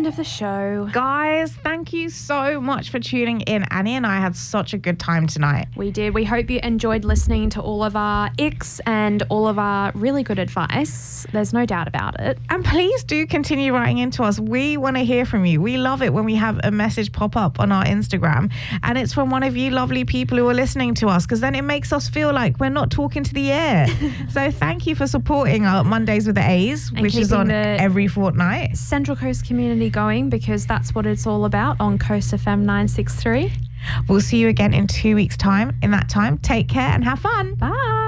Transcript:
end of the show. Guys, thank you so much for tuning in. Annie and I had such a good time tonight. We did. We hope you enjoyed listening to all of our icks and all of our really good advice. There's no doubt about it. And please do continue writing into us. We want to hear from you. We love it when we have a message pop up on our Instagram and it's from one of you lovely people who are listening to us, because then it makes us feel like we're not talking to the air. So thank you for supporting our Mondays with the A's, And which is on keeping the every fortnight. Central Coast community going, because that's what it's all about on Coast FM 963. We'll see you again in 2 weeks' time. In that time, take care and have fun. Bye.